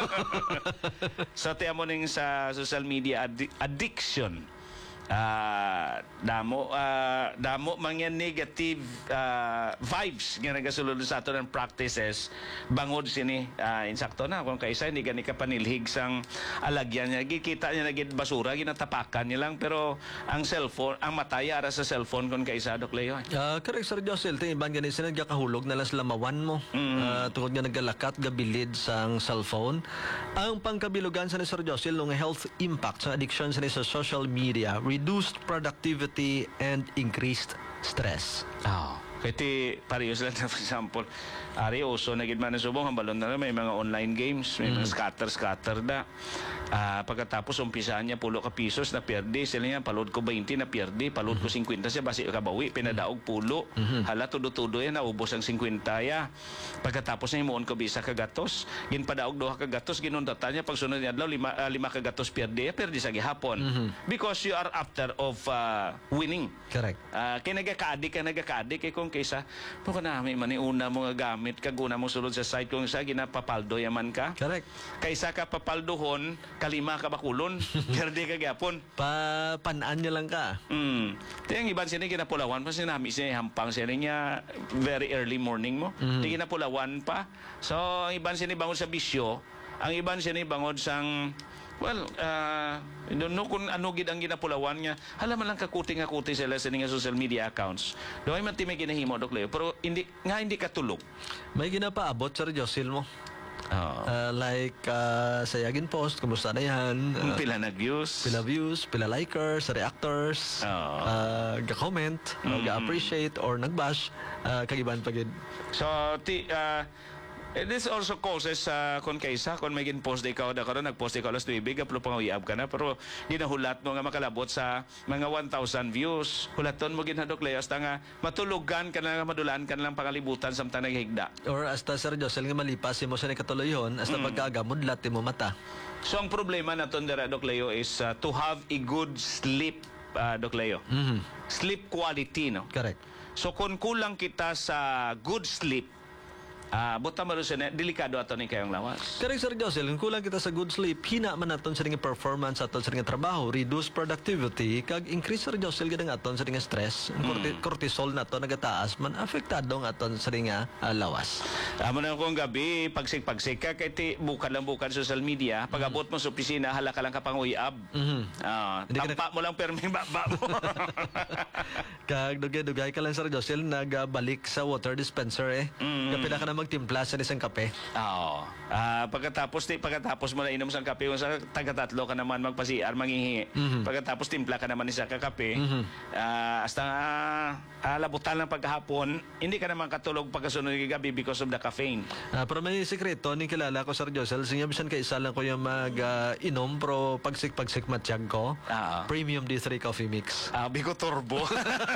so tiyan mo ning sa social media addi- addiction. Ah, damo ah, damo mga negative ah, vibes nga nagasulod sa ato ng practices bangod sini ah, insakto na kung kaisa hindi gani ka panilhig sang alagyan niya gikita niya nagid basura ginatapakan niya lang pero ang cellphone ang mataya ara sa cellphone kung kaisa Dok Leo. Ah, correct Sir Jocelyn, ting iban gani sila nagkakahulog na las lamawan mo. Ah, tungod nga nagalakat gabilid sang cellphone. Ang pangkabilugan sa ni Sir Jocelyn ng health impact sa addiction sa ni sa social media, reduced productivity and increased stress. Oh. Kaya parehas lang na for example, ari uso na gid man na subong ang balon na may mga online games, may mga scatter-scatter da. Ah, pagkatapos umpisahan niya pulo ka pisos na pierde, sila niya palod ko twenty na pierde, palod ko fifty siya basi kabawi, pinadaog pulo. Hala tudo-tudo yan naubos ang fifty ya. Pagkatapos niya himuon ko bisa ka gatos, ginpadaog duha ka gatos, ginundatan niya pagsunod niya adlaw lima, ah, lima ka gatos pierde, pierde sa gihapon. Because you are after of ah, winning. Correct. Ah, kay nagaka-addict ka nagaka-addict kay kung kaysa mo kanami man ni una mo nga gamit kag una mo sulod sa site kung sa ginapapaldo yaman ka. Correct. Kaysa ka papaldohon kalima ka bakulon perdi ka gyapon. Pa panaan niya lang ka. Mm. Tiyang iban sini ginapulawan pa sinami siya hampang siya niya very early morning mo. Di ginapulawan pa. So ang iban sini bangod sa bisyo, ang iban sini bangod sang well, uh, no kung ano gid ang ginapulawan niya. Hala man lang kakuting-kakuti sila sa nga social media accounts. Doy man ti may ginahimo Dok Leo, pero hindi nga hindi katulog. May ginapaabot Sir Jocelyn mo. Oo. Uh, like uh, sa Yagin Post, kumusta na yan? Uh, Pila nag-views. pila views, pila likers, reactors, Oo. uh, ga-comment, or ga-appreciate, or nag-bash, uh, kagiban pagid. So, ti, uh, eh, this also causes uh, kung kaysa, kung may gin-post ikaw na karon nag-post ikaw alas nuwebe, kaplo pang uyab ka na, pero ginahulat mo nga makalabot sa mga one thousand views. Hulaton mo ginhadok layas ta nga matulugan ka na, madulaan ka na lang pangalibutan samtang naghigda. Or hasta Sir Josel nga malipas mo sa nikatuloyon, hasta mm. pagkaga mudlat mo mata. So, ang problema na ton dira, Doc Leo, is uh, to have a good sleep, uh, Doc Leo. Mhm. Sleep quality, no? Correct. So, kung kulang kita sa good sleep, ah, buta mo rin siya, delikado ato ni kayong lawas. Correct, Sir Josel. Kung kulang kita sa good sleep, hina man naton sa nga performance aton sa nga trabaho, reduce productivity, kag increase, Sir Josel, gadang aton sa nga stress, ang corti- cortisol naton nagataas man, apektado ang aton sa nga uh, lawas. Amo na kung gabi, pagsik-pagsik ka, kay ti, bukad lang bukad social media, pag-abot mo sa opisina, hala ka lang kapanguyab. Mhm. Ah, Hindi ka tampa mo lang perming baba mo. Kag dugay-dugay ka lang, Sir Josel, nagbalik sa water dispenser eh. Mm. Kapila ka na magtimpla sa isang kape. Oo. Ah, pagkatapos ti pagkatapos mo na inom sa kape, kung sa taga-tatlo ka naman magpasiar, manghihi. Pagkatapos timpla ka naman isa ka kape. Ah, hasta ah, ah, labutan lang pagkahapon, hindi ka naman katulog pagkasunod ng gabi because of the caffeine. Ah, pero may sikreto ni kilala ko, Sir Josel, sinya bisan ka isa lang ko yung mag-inom, pero pagsik-pagsik matiyag ko. Ah. Premium D three Coffee Mix. Ah, Bigo Turbo.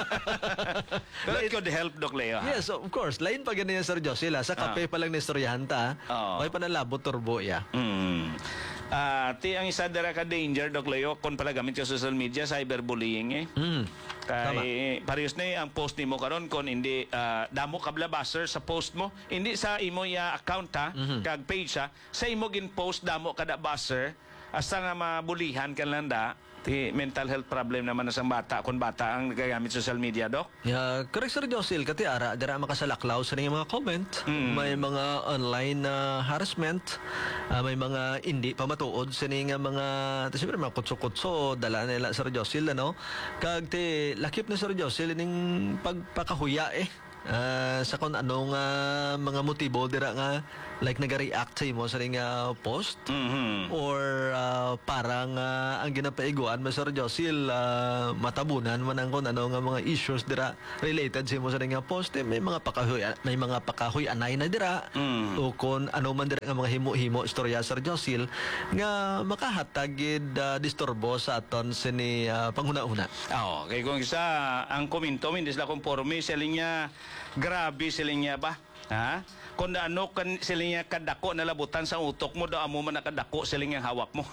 That could help, Doc Leo. ha? Yes, of course. Lain pa ganyan, Sir Josel. ah. Sa kape pa lang nistoryahan ta. Oo. May panalabot turbo ya. Mm. Ah, ti ang isa dira ka danger, Doc Leo, kung pala gamit ka social media, cyberbullying eh. Mm. Kay parehas na eh, ang post nimo karon kon hindi ah, damo kabla baser sa post mo, hindi sa imo ya account ha, kag page ha, sa imo gin post damo kada baser asa nga mabulihan ka lang da. Ti mental health problem naman na sang bata kung bata ang nagagamit social media, Doc. Yeah, correct, Sir Josel. Kati ara, dira makasalaklaw sa nga mga comment. May mga online na harassment. ah, may mga hindi pa matuod sa nga mga, siyempre mga kutso-kutso, dala nila, Sir Josel, ano? Kag ti, lakip na, Sir Josel, ning pagpakahuya eh. Ah, sa kung anong ah, mga motibo dira nga like nag-react sa imo sa nga post Mhm. or ah, parang ah, ang ginapaiguan mo, Sir Josel, ah, matabunan man ang kung ano nga mga issues dira related sa imo sa nga post eh, may mga pakahuy may mga pakahuy anay na dira Mm. o kung ano man dira nga mga himo-himo istorya, Sir Josel, nga makahatagid ah, disturbo sa aton sini uh, panghuna-una. Oo, kay kung isa ang komento hindi sila conforme sila niya grabe sila niya ba? Ha? Kung ano kan sila niya kadako na labutan sa utok mo, do amo man nakadako sila niya hawak mo.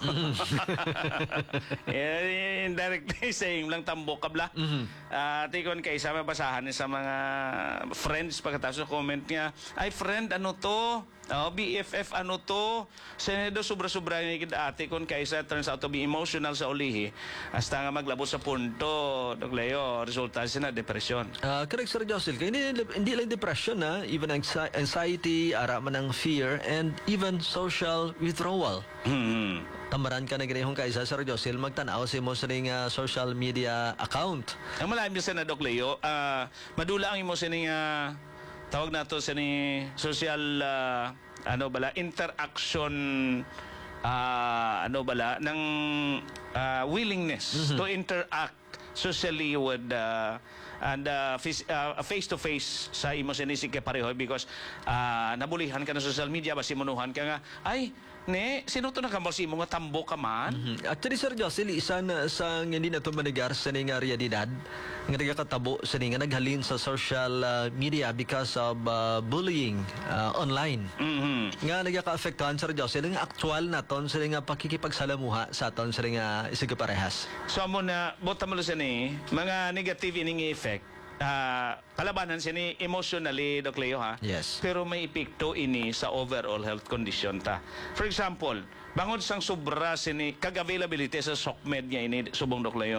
eh, indirectly saying lang tambok kabla. Ah, tikon kay sa mabasahan ni sa mga friends pagkatapos ng comment niya, ay friend ano to? Oh, B F F ano to? Senedo sobra-sobra ni kita ate kon kaysa turns out to be emotional sa ulihi. Hasta nga maglabot sa punto, Doc Leo, resulta siya na depression. Ah, correct, Sir Josel. Kaya hindi, hindi lang depression, ha? Even anxi- anxiety, ara man ng fear, and even social withdrawal. Hmm. Tamaran ka na ganihong kaisa, Sir Josel, magtanaw sa mo sa ring, ah, social media account. Ang malami sa na, Doc Leo, ah, madula ang imo sa ning ah, tawag nato sa ni social ah, ano bala interaction ah, ano bala ng ah, willingness to interact socially with uh, and uh, phys- uh, face to face sa imo sinisig kay pareho because ah, nabulihan ka na sa social media basi monuhan ka nga ay ne sino to nakambal si imo nga tambo ka man. Hmm. Actually, Sir Josel, isa na sa hindi na ito manigar sa ning nga realidad nga nagkakatabo sa ning nga naghalin sa social ah, media because of ah, bullying ah, online. Mhm. Nga nagkaka-affectahan, Sir Josel, nga aktual na ton sa nga pakikipagsalamuha sa aton sa nga isigaparehas. So amo na bota mo sa ni mga negative ining effect. Ah, kalabanan siya ni emotionally, Doc Leo, ha? Yes. Pero may epekto ini sa overall health condition ta. For example, bangod sang sobra sini kag availability sa SOCMED niya ini subong, Doc Leo.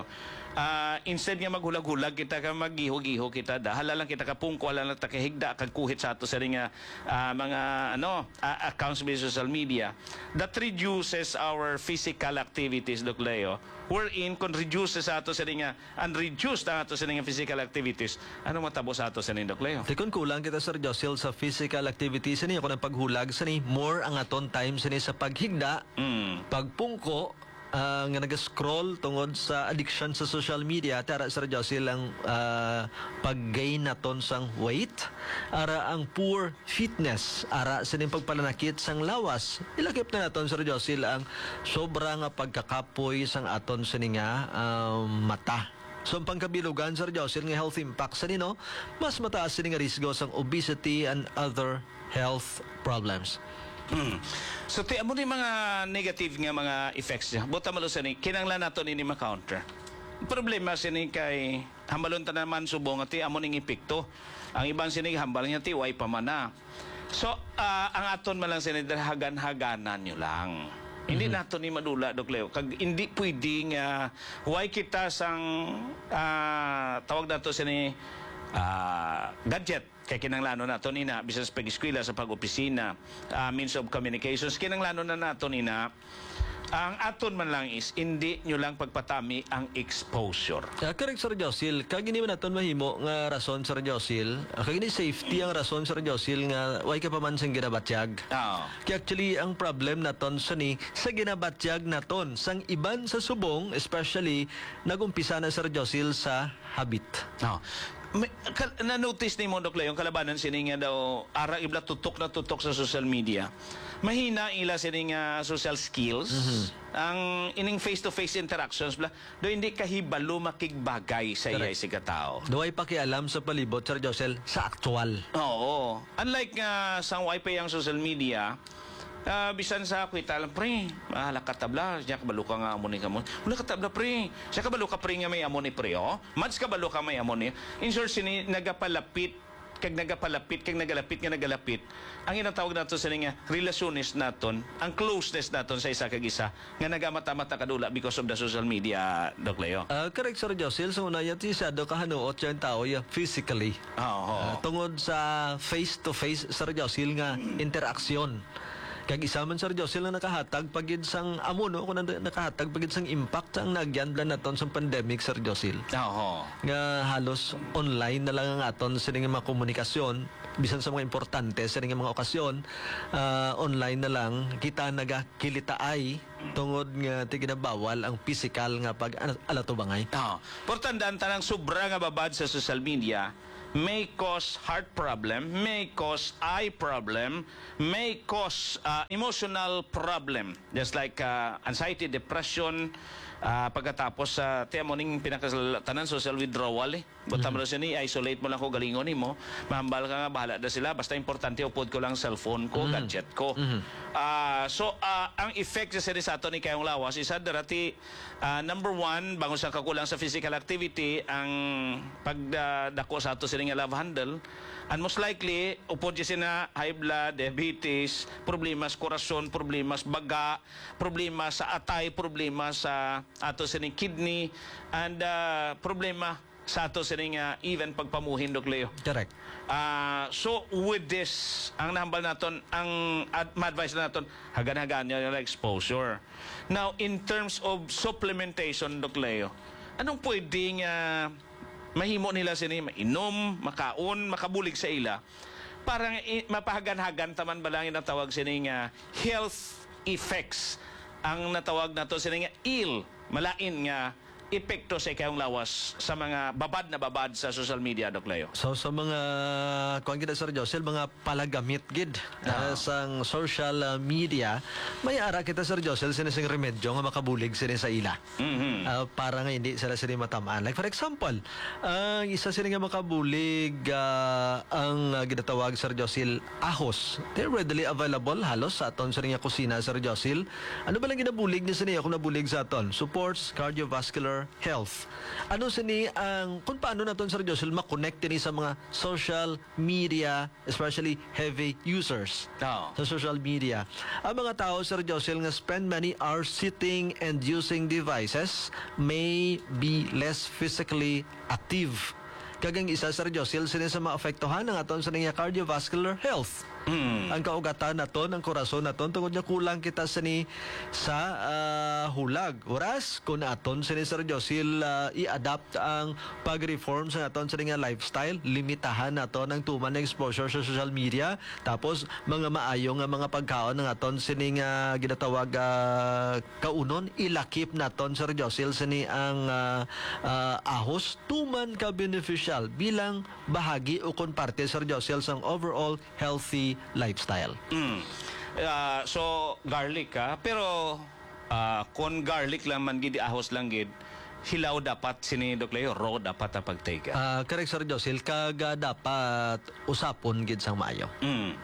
Ah, instead nga maghulag-hulag kita ka maggiho-giho kita da hala lang kita ka pungko hala lang ta kahigda kag kuhit sa ato sa ring nga ah, mga ano ah, accounts sa social media that reduces our physical activities, Doc Leo, wherein kung reduces sa ato sa ring nga and reduce na ato sa ring nga physical activities, ano matabo sa ato sa ring, Doc Leo? Tikon kulang kita Sir Josil sa physical activities ni ako ng paghulag sani more ang aton time sani sa paghigda, Mm. pagpungko, ah, nga nag-scroll tungod sa addiction sa social media tara Sir Josil ang ah, pag-gain naton sang weight, ara ang poor fitness, ara sining pagpalanakit sang lawas. Ilakip na naton Sir Josil ang sobra nga pagkakapoy sang aton sini nga ah, mata. So, ang pangkabilugan, Sir Josil, nga health impact sa nino, mas mataas sini nga risgo sang obesity and other health problems. Mm. So ti amo ni mga negative nga mga effects niya. Buta malo sa ni kinanglan nato ni ma-counter. Problema sini kay hambalon ta naman subong ati amo ning epekto. Ang ibang sini hambal niya ti way pa mana. So ah, ang aton man lang sini hagan-haganan nyo lang. Hindi nato ni madula, Doc Leo. Kag hindi pwedeng uh, why kita sang ah, tawag nato sini ah, gadget kay kinanglano nato nina bisan sa pag-eskwela sa pag-opisina, ah, means of communications kinanglano na nato nina. Ang aton man lang is hindi nyo lang pagpatami ang exposure. Uh, correct, Sir Josil. Kag hindi man naton mahimo nga rason, Sir Josil. Uh, kag ini safety ang rason, Sir Josil, nga way ka pa man sang ginabatyag. Oo. Kaya actually, ang problem naton sa ni sa ginabatyag naton sang iban sa subong, especially nagumpisa na, Sir Josil, sa habit. No. May, kal, na-notice ni mo, Doc Leo, yung kalabanan sini nga daw ara ibla tutok na tutok sa social media. Mahina ila sini nga social skills. Ang ining face-to-face interactions bla do hindi kahibalo makigbagay sa iya si katao. Duway pakialam sa palibot, Sir Josil, sa aktual. Oo. Unlike nga sa wifi ang social media, Ah, bisan sa kwita lang, pre, mahala ka tabla, siya kabalo ka nga amon ni kamon. Wala ka tabla, pre. Siya kabalo ka, pre, nga may amon ni pre, oh. Mads kabalo ka may amon ni. In short, sini, nagapalapit, kag nagapalapit, kag nagalapit, nga nagalapit. Ang inatawag nato sa nga, relasyones naton, ang closeness naton sa isa kag isa, nga nagamata-mata kadula because of the social media, Doc Leo. Uh, correct, Sir Josil. So, una yan, siyado kahanuot yung tao ya, physically. Oo. Uh, tungod sa face-to-face, Sir Josil, nga interaksyon. Kag isa man, Sir Josil, na nakahatag pagid sang amo, no? Kung na- nakahatag pagid sang impact ang nagyan naton sa pandemic, Sir Josil. Oo. Nga halos online na lang ang aton sa mga komunikasyon, bisan sa mga importante sa mga okasyon, ah, online na lang kita nagakilitaay tungod nga tiginabawal ang physical nga pag ano, alatubangay. Oo. Portandaan tanang sobra nga babad sa social media may cause heart problem, may cause eye problem, may cause uh, emotional problem. Just like uh, anxiety, depression, uh, pagkatapos sa uh, tiyan mo ning pinakatanan social withdrawal eh. Buta mo mm-hmm. ni isolate mo lang ko galingon mo. Mahambal ka nga bahala na sila basta importante upod ko lang cellphone ko, mm-hmm. gadget ko. Mm-hmm. Uh, so uh, ang effect sa sini sa ato ni kayong lawas isa darati uh, number one bangon sa kakulang sa physical activity ang pagdako sa ato sini nga love handle. And most likely, upod siya na high blood, diabetes, problema sa korason, problema sa baga, problema sa atay, problema sa ato sining kidney, and uh, problema sa ato sining uh, even pagpamuhin, Doc Leo. Correct. Uh, so, with this, ang nahambal naton, ang ad, ma-advise na naton, hagan-hagan yung exposure. Now, in terms of supplementation, Doc Leo, anong pwedeng uh, mahimo nila sini mainom, makaon, makabulig sa ila para mapahagan-hagan taman ba lang yung natawag sini nga health effects ang natawag nato sini nga ill malain nga epekto sa ikayong lawas sa mga babad na babad sa social media, Doc Leo. So sa mga kuan gid Sir Josel, mga palagamit gid uh, sang social uh, media, may ara kita Sir Josel sinising remedyo nga makabulig sini sa ila. Mm-hmm. Uh, para nga hindi sila sini matamaan. Like for example, ang uh, isa sini nga makabulig uh, ang uh, ginatawag Sir Josel ahos. They're readily available halos sa aton sini nga kusina Sir Josel. Ano ba lang ginabulig ni sini ako nabulig sa aton? Supports cardiovascular Cardiovascular Health. Ano sini ang kung paano naton Sir Josel makonect ni sa mga social media, especially heavy users Oo. sa social media. Ang mga tao, Sir Josel, nga spend many hours sitting and using devices may be less physically active. Kagang isa, Sir Josel, sila sa maapektuhan ng aton sa niya cardiovascular health. Mm. Ang kaugatan naton, ang korason naton, tungod niya kulang kita sa ni sa ah, hulag. Oras, kung aton sa ni Sir Josel ah, i-adapt ang pag-reform sa aton sa nga lifestyle, limitahan naton ang tuman ng exposure sa social media, tapos mga maayo nga mga pagkaon ng aton sa ni nga ginatawag ah, kaunon, ilakip naton Sir Josel sa ni ang ah, ah, ahos, tuman ka beneficial bilang bahagi o kon parte Sir Josel sa overall healthy lifestyle. Mm. Ah, so garlic ka, pero ah, kung garlic lang man gid ahos lang gid, hilaw dapat sini Doc Leo, raw dapat na pagtake. Ah, correct Sir Josel, kaga dapat usapon gid sang maayo. Mm.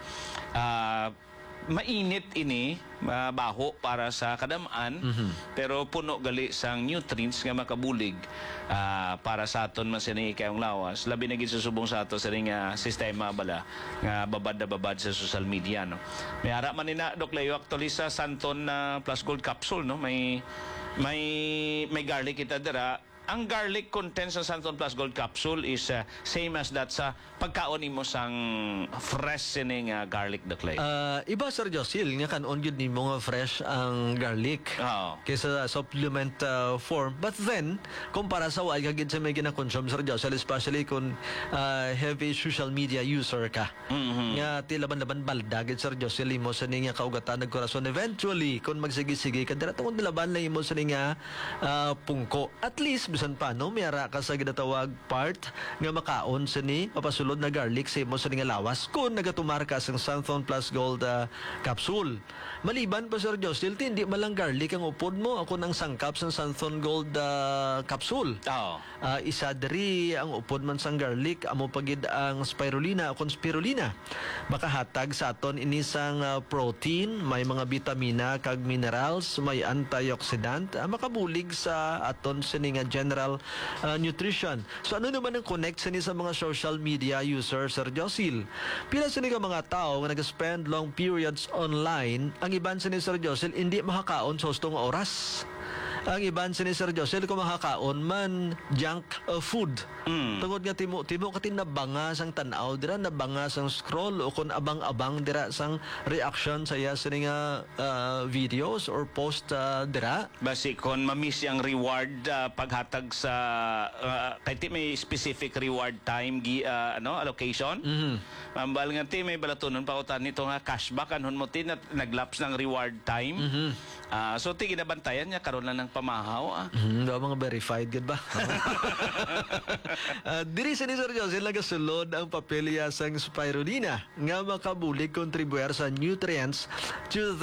Ah, mainit ini, mabaho para sa kadamaan, pero puno gali sang nutrients nga makabulig ah, para sa aton man sini kayong lawas. Labi na gid sa subong sa ato sa nga sistema bala nga babad na babad sa social media, no. May ara man nina Doc Leo actually sa Santon na Plus Gold capsule, no. May may may garlic kita dira. Ang garlic content sa Santon Plus Gold capsule is uh, same as that sa pagkaon nimo sang fresh sining uh, garlic Doc Leo. Ah, iba Sir Josel nga kanon gyud nimo nga fresh ang garlic. Oo. Kaysa supplement ah, form. But then, kumpara sa wala gid sa may gina-consume Sir Josel, especially kung ah, heavy social media user ka. Mhm. Nga tilaban-laban balda gid Sir Josel imo sa ni nga kaugatan nagkorason. Eventually, kung magsige-sige ka dira tungod laban na imo sa ni nga ah, pungko. At least bisan pa no, mayara ka sa ginatawag part nga makaon sa ni mapasulod na garlic sa imo sa ni nga lawas kung nagatumar ka sa Santon Plus Gold ah, capsule. Maliban pa Sir Josel, hindi malang garlic ang upod mo ako nang sangkap sa Santon Gold ah, capsule. Oo. Ah, isa diri ang upod man sang garlic amo pagid ang spirulina o spirulina makahatag sa aton ini sang ah, protein, may mga vitamina kag minerals, may antioxidant ah, makabulig sa aton sini nga general ah, nutrition. So ano naman ang connect sa ni sa mga social media user Sir Josel? Pila sa ni ka mga tao nga nag-spend long periods online, ang iban sa ni Sir Josel hindi makakaon sa hustong oras. Ang iban sa ni Sir Josel kung makakaon man junk uh, food. Mm. Tungod nga timo timo katin nabanga sang tanaw dira, nabanga sang scroll o kung abang-abang dira sang reaction sa iya sa nga uh, videos or post uh, dira. Basi kon mamiss yung reward ah, paghatag sa uh, kay ti may specific reward time gi ah, ano allocation. Mhm. Mambal nga ti may balatunon pa utan nito nga cashback anhon mo ti na naglaps ng reward time. Mhm. Ah, so ti ginabantayan niya karon lang ng pamahaw ah. Hmm, daw mga verified gud ba? uh, diri sa ni Sir Josel nagasulod ang papilya sang spirulina nga makabulig kontribuyer sa nutrients to the